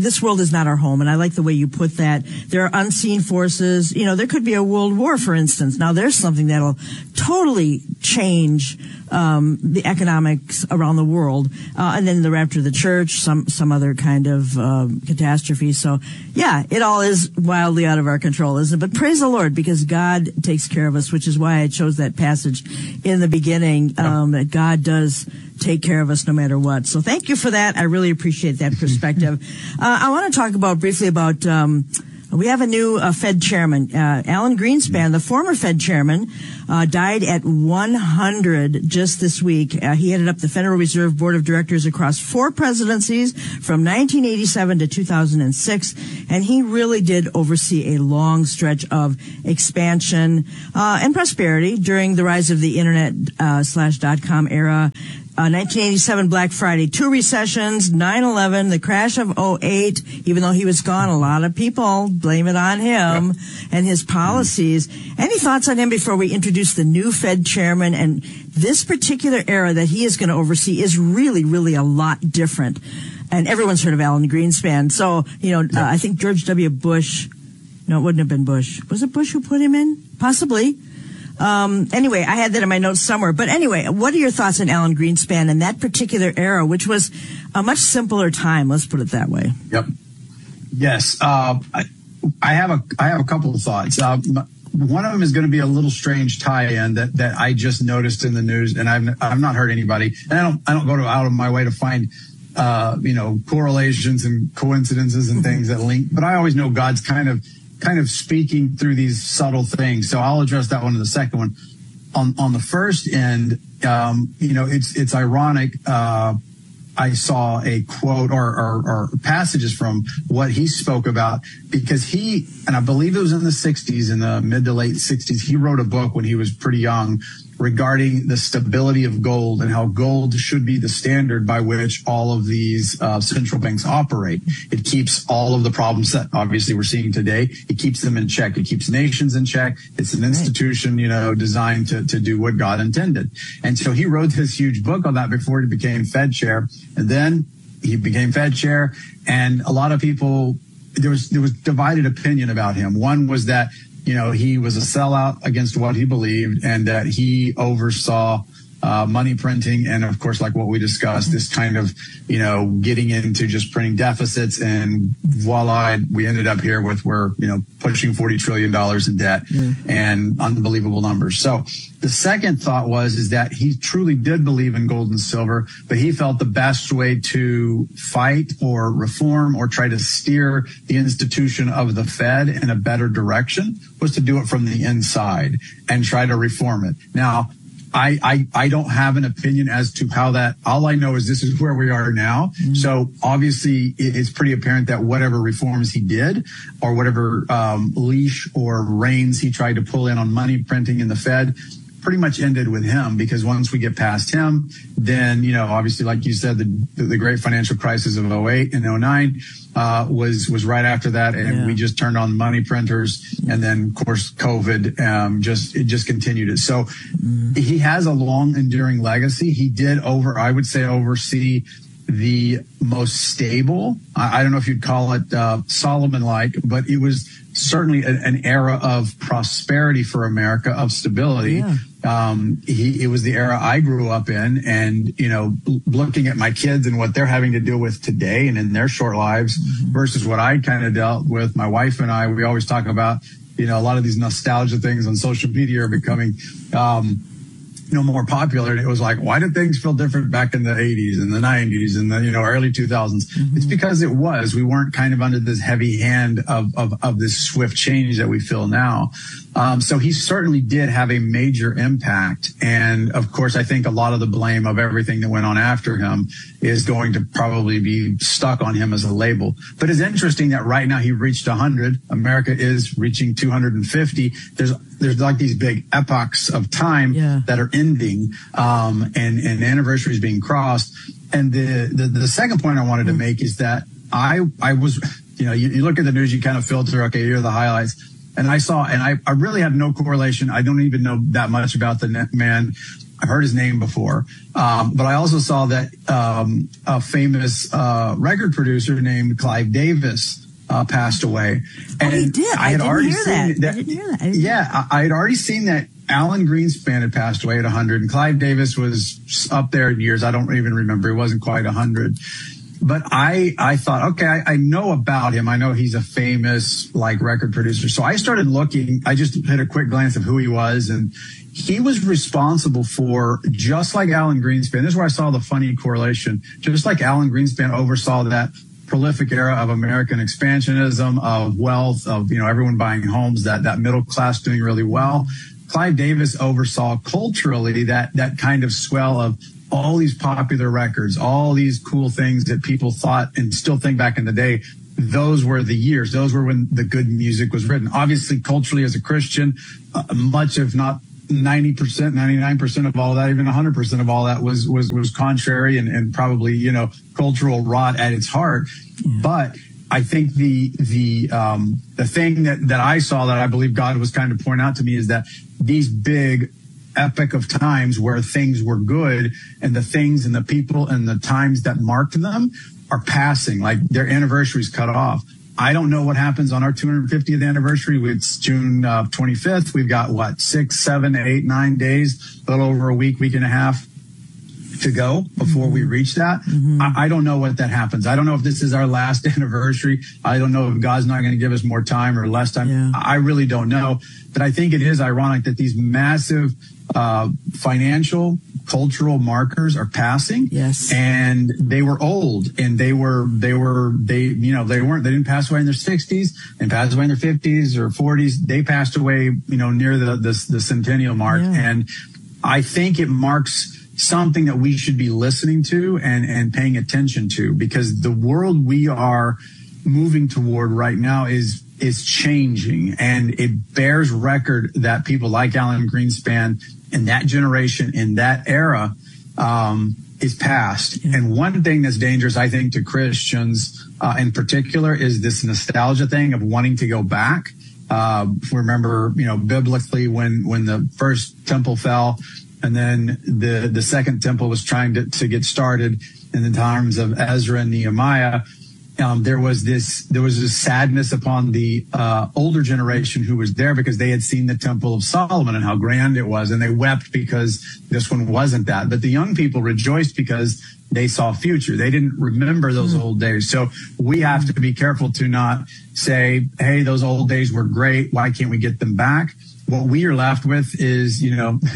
this world is not our home. And I like the way you put that. There are unseen forces. You know, there could be a world war, for instance. Now there's something that'll totally change the economics around the world, and then the rapture of the church, some other kind of catastrophe. So, yeah, it all is wildly out of our control, isn't it? But praise the Lord, because God takes care of us, which is why I chose that passage in the beginning, that God does take care of us no matter what. So thank you for that. I really appreciate that perspective. I want to talk briefly about we have a new Fed chairman, Alan Greenspan, the former Fed chairman, died at 100 just this week. He headed up the Federal Reserve Board of Directors across 4 presidencies from 1987 to 2006, and he really did oversee a long stretch of expansion and prosperity during the rise of the internet /.com era. 1987 Black Friday, 2 recessions, 9/11, the crash of 2008. Even though he was gone, a lot of people blame it on him and his policies. Any thoughts on him before we introduce the new Fed chairman? And this particular era that he is going to oversee is really, really a lot different. And everyone's heard of Alan Greenspan. So, I think George W. Bush, no, it wouldn't have been Bush. Was it Bush who put him in? Possibly. Anyway, I had that in my notes somewhere. But anyway, what are your thoughts on Alan Greenspan and that particular era, which was a much simpler time? Let's put it that way. Yep. Yes. I have a couple of thoughts. One of them is going to be a little strange tie-in that I just noticed in the news, and I've not heard anybody, and I don't go out of my way to find correlations and coincidences and things that link, but I always know God's kind of speaking through these subtle things. So I'll address that one and the second one. On the first end, it's ironic. I saw a quote or passages from what he spoke about, because and I believe it was in the 60s, in the mid to late 60s, he wrote a book when he was pretty young regarding the stability of gold and how gold should be the standard by which all of these central banks operate. It keeps all of the problems that obviously we're seeing today. It keeps them in check. It keeps nations in check. It's an institution, designed to do what God intended. And so he wrote this huge book on that before he became Fed chair. And then he became Fed chair. And a lot of people, there was divided opinion about him. One was that he was a sellout against what he believed, and that he oversaw money printing. And of course, like what we discussed, this kind of, getting into just printing deficits, and voila, we ended up here with we're pushing $40 trillion in debt and unbelievable numbers. So the second thought is that he truly did believe in gold and silver, but he felt the best way to fight or reform or try to steer the institution of the Fed in a better direction was to do it from the inside and try to reform it. Now, I don't have an opinion as to how that, all I know is this is where we are now. Mm-hmm. So obviously it's pretty apparent that whatever reforms he did, or whatever leash or reins he tried to pull in on money printing in the Fed, pretty much ended with him, because once we get past him, then, obviously, like you said, the great financial crisis of 2008 and 2009 was right after that. And we just turned on money printers. And then, of course, COVID just continued it. So he has a long enduring legacy. He did oversee the most stable, I don't know if you'd call it Solomon-like, but it was certainly an era of prosperity for America, of stability. Yeah. It was the era I grew up in, and, looking at my kids and what they're having to deal with today and in their short lives versus what I kind of dealt with. My wife and I, we always talk about, a lot of these nostalgia things on social media are becoming, more popular. And it was like, why did things feel different back in the 80s and the 90s and the, early 2000s? It's because we weren't kind of under this heavy hand of this swift change that we feel now. So he certainly did have a major impact. And of course, I think a lot of the blame of everything that went on after him is going to probably be stuck on him as a label. But it's interesting that right now he reached 100. America is reaching 250. There's like these big epochs of time that are ending, and anniversaries being crossed. And the second point I wanted to make is that I was, you look at the news, you kind of filter, okay, here are the highlights. And I saw, and I really have no correlation. I don't even know that much about the man. I've heard his name before. But I also saw that a famous record producer named Clive Davis passed away. And he did. I didn't hear that. I didn't hear that. Yeah, I had already seen that Alan Greenspan had passed away at 100, and Clive Davis was up there in years. I don't even remember. He wasn't quite 100. But I thought, okay, I know about him. I know he's a famous record producer. So I started looking. I just had a quick glance of who he was, and he was responsible for, just like Alan Greenspan. This is where I saw the funny correlation. Just like Alan Greenspan oversaw that prolific era of American expansionism, of wealth, of everyone buying homes, that middle class doing really well. Clive Davis oversaw culturally that kind of swell of all these popular records, all these cool things that people thought and still think back in the day. Those were the years. Those were when the good music was written. Obviously, culturally as a Christian, much, if not 90%, 99% of all that, even 100% of all that was contrary and probably, cultural rot at its heart. But I think the thing that I saw that I believe God was kind of pointing out to me is that these big epic of times where things were good and the things and the people and the times that marked them are passing, like their anniversaries cut off. I don't know what happens on our 250th anniversary. It's June 25th. We've got 6, 7, 8, 9 days, a little over a week and a half to go before we reach that. I don't know what that happens. I don't know if this is our last anniversary. I don't know if God's not going to give us more time or less time. Yeah. I really don't know. But I think it is ironic that these massive financial, cultural markers are passing. Yes. And they were old, and they didn't pass away in their 60s and passed away in their 50s or 40s. They passed away, near the centennial mark. Yeah. And I think it marks something that we should be listening to and paying attention to, because the world we are moving toward right now is changing, and it bears record that people like Alan Greenspan and that generation in that era is past. Yeah. And one thing that's dangerous, I think, to Christians in particular is this nostalgia thing of wanting to go back. Remember, biblically when the first temple fell, and then the second temple was trying to get started in the times of Ezra and Nehemiah. There was this sadness upon the older generation who was there because they had seen the Temple of Solomon and how grand it was, and they wept because this one wasn't that. But the young people rejoiced because they saw future. They didn't remember those old days. So we have to be careful to not say, hey, those old days were great. Why can't we get them back? What we are left with is,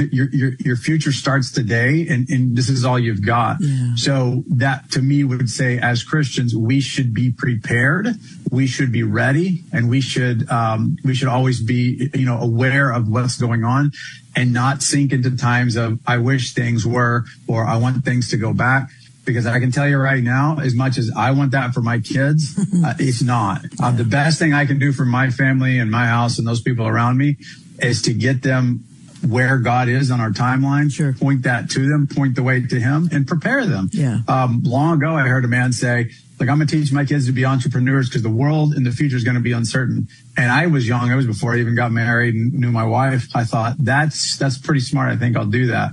your future starts today, and this is all you've got. Yeah. So that, to me, would say, as Christians, we should be prepared, we should be ready, and we should always be, aware of what's going on, and not sink into times of I wish things were, or I want things to go back. Because I can tell you right now, as much as I want that for my kids, it's not. The best thing I can do for my family and my house and those people around me is to get them where God is on our timeline, point that to them, point the way to Him, and prepare them. Yeah. Long ago, I heard a man say, I'm going to teach my kids to be entrepreneurs because the world in the future is going to be uncertain. And I was young. I was before I even got married and knew my wife. I thought that's pretty smart. I think I'll do that.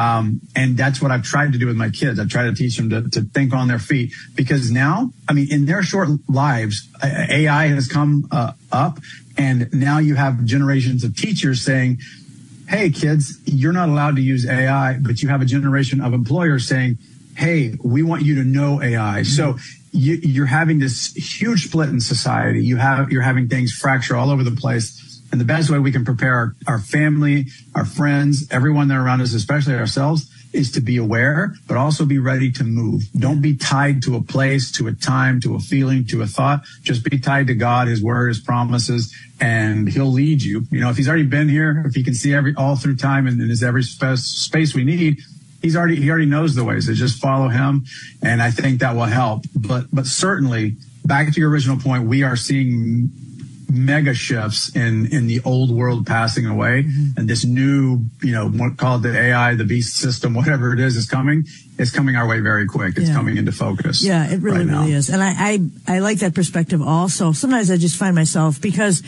And that's what I've tried to do with my kids. I've tried to teach them to think on their feet, because now, in their short lives, AI has come up, and now you have generations of teachers saying, hey, kids, you're not allowed to use AI, but you have a generation of employers saying, hey, we want you to know AI. Mm-hmm. So you're having this huge split in society. You're having things fracture all over the place. And the best way we can prepare our family, our friends, everyone that are around us, especially ourselves, is to be aware, but also be ready to move. Don't be tied to a place, to a time, to a feeling, to a thought. Just be tied to God, His word, His promises, and He'll lead you. If He's already been here, if He can see all through time and is every space we need, He already knows the ways. So just follow Him, and I think that will help. But certainly, back to your original point, we are seeing mega shifts in the old world passing away, and this new, call it the AI, the beast system, whatever it is coming. It's coming our way very quick. It's coming into focus. Yeah, it really is. And I like that perspective also. Sometimes I just find myself, because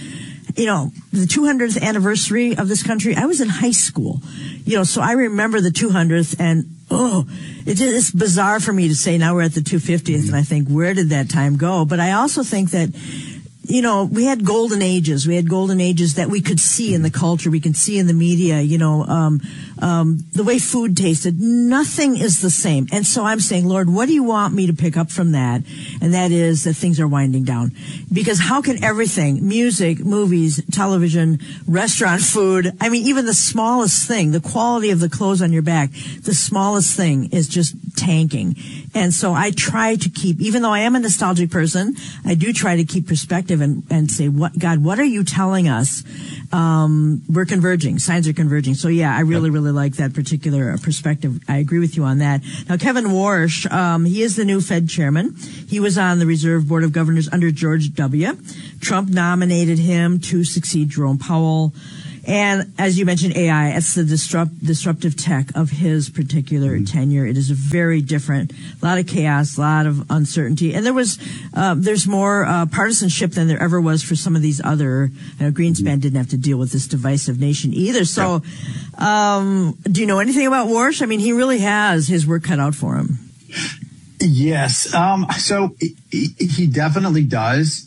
the 200th anniversary of this country, I was in high school, so I remember the 200th, and it's bizarre for me to say now we're at the 250th, and I think, where did that time go? But I also think that, we had golden ages. We had golden ages that we could see in the culture. We can see in the media, the way food tasted. Nothing is the same. And so I'm saying, Lord, what do you want me to pick up from that? And that is that things are winding down. Because how can everything, music, movies, television, restaurant food, even the smallest thing, the quality of the clothes on your back, the smallest thing is just tanking. And so I try to keep, even though I am a nostalgic person, I do try to keep perspective and say, God, what are you telling us? We're converging. Signs are converging. So yeah, I really like that particular perspective. I agree with you on that. Now, Kevin Warsh, he is the new Fed chairman. He was on the Reserve Board of Governors under George W. Trump nominated him to succeed Jerome Powell. And as you mentioned, AI, it's the disruptive tech of his particular tenure. It is a very different, a lot of chaos, a lot of uncertainty. And there's more partisanship than there ever was for some of these other, Greenspan didn't have to deal with this divisive nation either. So, do you know anything about Warsh? He really has his work cut out for him. Yes. So he definitely does.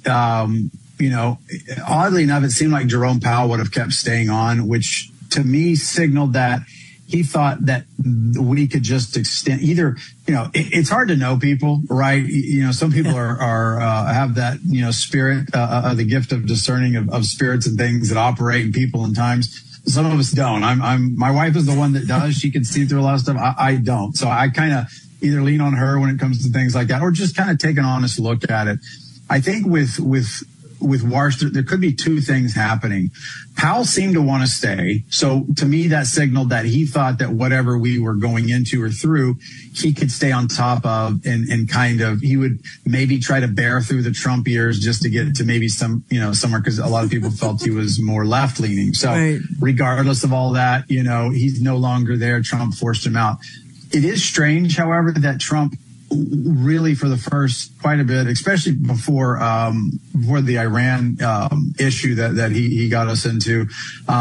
Oddly enough, it seemed like Jerome Powell would have kept staying on, which to me signaled that he thought that we could just extend either, it's hard to know people, right? Some people are have that, spirit, the gift of discerning of spirits and things that operate in people and times. Some of us don't. My wife is the one that does. She can see through a lot of stuff. I don't. So I kind of either lean on her when it comes to things like that, or just kind of take an honest look at it. I think with Warsh, there could be two things happening. Powell seemed to want to stay. So to me, that signaled that he thought that whatever we were going into or through, he could stay on top of and kind of, he would maybe try to bear through the Trump years just to get to maybe some, somewhere, because a lot of people felt he was more left leaning. So regardless of all that, he's no longer there. Trump forced him out. It is strange, however, that Trump really for the first quite a bit, especially before the Iran issue that he got us into,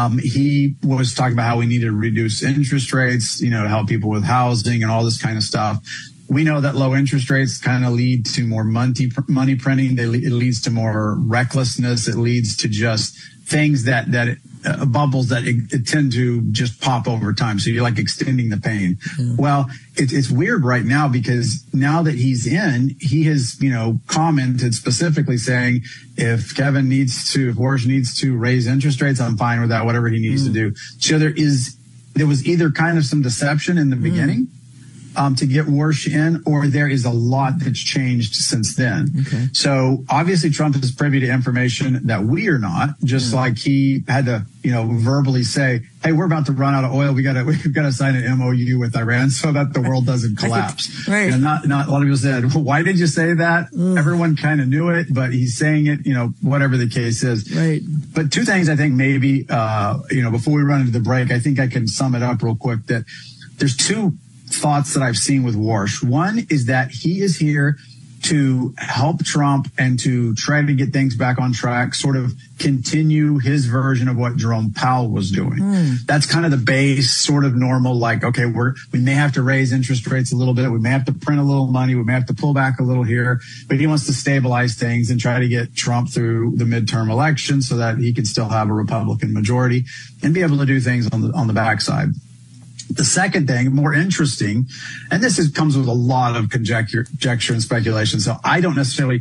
he was talking about how we needed to reduce interest rates, to help people with housing and all this kind of stuff. We know that low interest rates kind of lead to more money printing. It leads to more recklessness. It leads to just things that bubbles that tend to just pop over time. So you're like extending the pain. Yeah. Well, it's weird right now because now that he's in, he has, commented specifically saying if Warsh needs to raise interest rates, I'm fine with that, whatever he needs to do. So there was either kind of some deception in the beginning to get Warsh in, or there is a lot that's changed since then. Okay. So obviously Trump is privy to information that we are not, just like he had to, verbally say, hey, we're about to run out of oil. We've got to sign an MOU with Iran so that the world doesn't collapse. Right. Not a lot of people said, well, why did you say that? Everyone kind of knew it, but he's saying it, whatever the case is. Right. But two things I think maybe, before we run into the break, I think I can sum it up real quick that there's two thoughts that I've seen with Warsh. One is that he is here to help Trump and to try to get things back on track, sort of continue his version of what Jerome Powell was doing. That's kind of the base, sort of normal, like, okay, we may have to raise interest rates a little bit. We may have to print a little money. We may have to pull back a little here, but he wants to stabilize things and try to get Trump through the midterm election so that he can still have a Republican majority and be able to do things on the backside. The second thing, more interesting, and this comes with a lot of conjecture and speculation. So I don't necessarily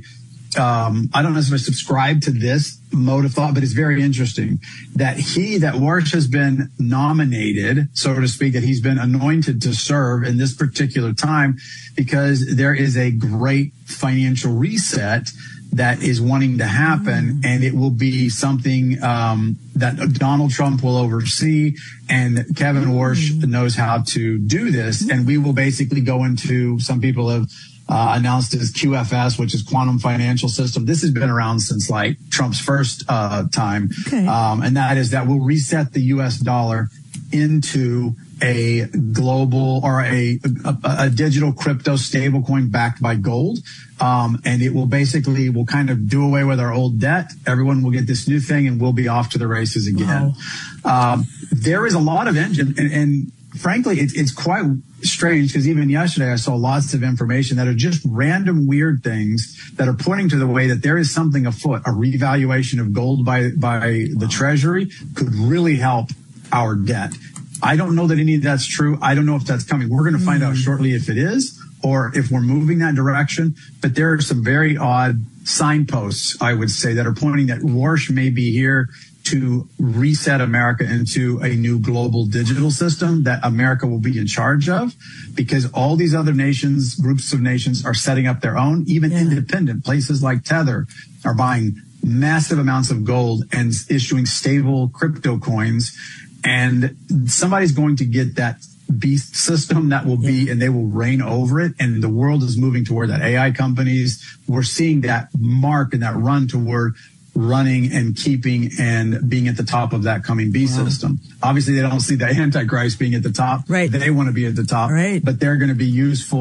subscribe to this mode of thought, but it's very interesting that Warsh has been nominated, so to speak, that he's been anointed to serve in this particular time because there is a great financial reset that is wanting to happen, and it will be something that Donald Trump will oversee, and Kevin Warsh knows how to do this, and we will basically go into, some people have announced as QFS, which is Quantum Financial System. This has been around since like Trump's first time, and that we'll reset the U.S. dollar into a global or a digital crypto stablecoin backed by gold. And it will basically kind of do away with our old debt. Everyone will get this new thing and we'll be off to the races again. Wow. There is a lot of engine and frankly, it's quite strange because even yesterday I saw lots of information that are just random weird things that are pointing to the way that there is something afoot. A revaluation of gold by the Treasury could really help our debt. I don't know that any of that's true. I don't know if that's coming. We're going to find out shortly if it is or if we're moving that direction. But there are some very odd signposts, I would say, that are pointing that Warsh may be here to reset America into a new global digital system that America will be in charge of, because all these other nations, groups of nations, are setting up their own, even independent places like Tether are buying massive amounts of gold and issuing stable crypto coins. And somebody's going to get that beast system that will be, and they will reign over it. And the world is moving toward that. AI companies, we're seeing that mark and that run toward running and keeping and being at the top of that coming beast system. Obviously, they don't see the Antichrist being at the top. Right. They want to be at the top. Right. But they're going to be useful